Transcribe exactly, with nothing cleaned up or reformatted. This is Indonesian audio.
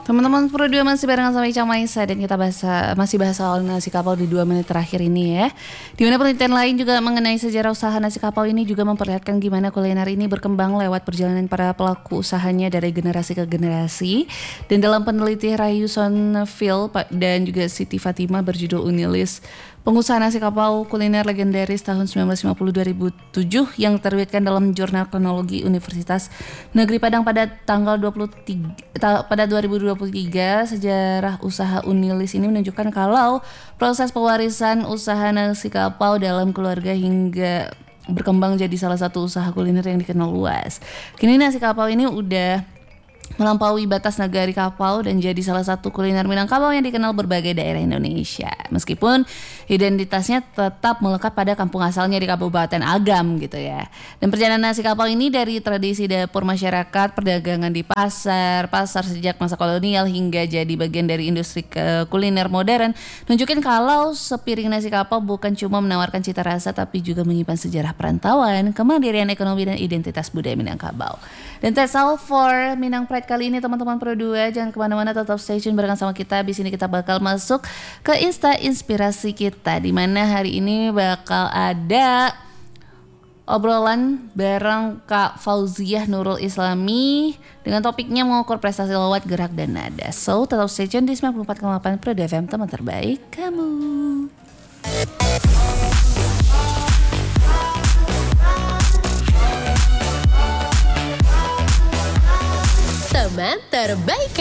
Teman-teman Pro dua masih barengan sama Ica Maisa dan kita bahas, masih bahas soal nasi kapau di dua menit terakhir ini ya. Di mana penelitian lain juga mengenai sejarah usaha nasi kapau ini juga memperlihatkan gimana kuliner ini berkembang lewat perjalanan para pelaku usahanya dari generasi ke generasi. Dan dalam penelitian Rayu Sonville dan juga Siti Fatima berjudul Unilis, pengusaha nasi kapau kuliner legendaris tahun sembilan belas lima puluh sampai dua ribu tujuh yang terbitkan dalam Jurnal Kronologi Universitas Negeri Padang pada tanggal dua puluh tiga ta, pada dua ribu dua puluh tiga, sejarah usaha Unilis ini menunjukkan kalau proses pewarisan usaha nasi kapau dalam keluarga hingga berkembang jadi salah satu usaha kuliner yang dikenal luas. Kini nasi kapau ini udah melampaui batas nagari kapau dan jadi salah satu kuliner Minangkabau yang dikenal berbagai daerah Indonesia. Meskipun identitasnya tetap melekat pada kampung asalnya di Kabupaten Agam gitu ya. Dan perjalanan nasi kapau ini dari tradisi dapur masyarakat, perdagangan di pasar, pasar sejak masa kolonial hingga jadi bagian dari industri ke kuliner modern, nunjukin kalau sepiring nasi kapau bukan cuma menawarkan cita rasa tapi juga menyimpan sejarah perantauan, kemandirian ekonomi dan identitas budaya Minangkabau. Dan that's all for Minang Pride kali ini teman-teman Pro dua. Jangan kemana-mana, tetap stay tune barengan sama kita. Di sini kita bakal masuk ke Insta Inspirasi kita, di mana hari ini bakal ada obrolan bareng Kak Fauziah Nurul Islami dengan topiknya mengukur prestasi lewat gerak dan nada. So tetap stay tune di sembilan puluh empat koma delapan Pro F M, teman terbaik kamu. Teman terbaik